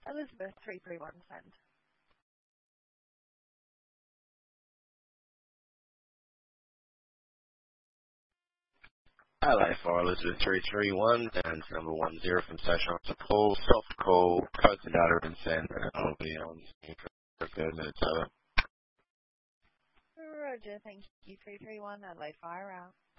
Elizabeth 331 send. Highlight for Elizabeth 331 and number 10 from session to call, soft call, code to data and send, and I'll be on for a few minutes over. Roger, thank you. 331 Adelaide, fire out.